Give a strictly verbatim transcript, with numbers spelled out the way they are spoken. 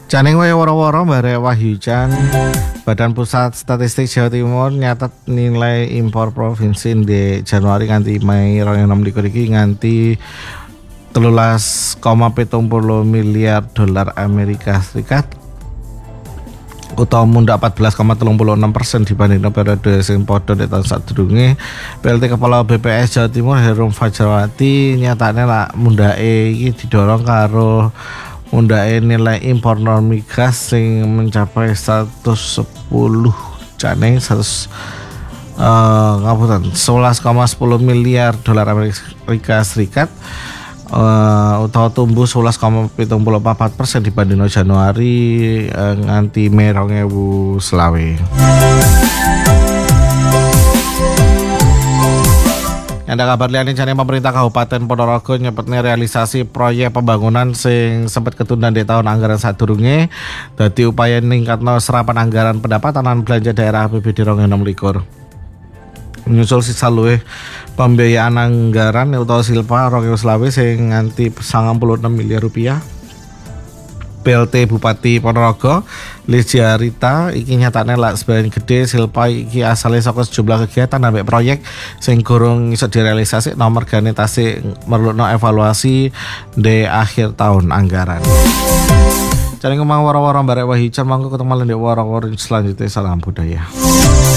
Caning wae woro-woro bare Wahyucan, Badan Pusat Statistik Jawa Timur nyatet nilai impor provinsi di Januari nganti Mei dua ribu enam belas iki nganti telulas koma pitung puluh miliar dolar Amerika Serikat utawa mundhak empat belas koma tiga puluh enam persen dibanding periode sing padha di tahun sadurunge. P L T Kepala B P S Jawa Timur Herum Fajrawati nyatane lah mundhake iki didorong karo mundhake nilai impor non migas sing mencapai seratus sepuluh jane seratus uh, ngapunten sebelas koma sepuluh miliar dolar Amerika Serikat uh, utawa tumbuh sebelas koma pitung puluh empat persen dibanding Januari uh, nganti Mei dua ribu selawe. Ada kabar liane jane pemerintah Kabupaten Ponorogo nyepetne realisasi proyek pembangunan sing sempat ketunda di tahun anggaran sadurunge. Dadi upaya ningkatno serapan anggaran pendapatan lan belanja daerah A P B D dua ribu enam belas. Menyusul sisa luwih pembiayaan anggaran utawa silpa dua ribu selawe sing nganti sangang puluh enam miliar rupiah. P L T Bupati Ponorogo Lidia Rita iki nyatane lak sebagian gede silpa iki asale saka sejumlah kegiatan ambek proyek sing gorong iso direalisasi nomor ganitasi merlukno evaluasi di akhir tahun anggaran. Cari ngomong waro-waro barek Wahyucan mangko ketemu di waro-waro selanjutnya. Salam budaya.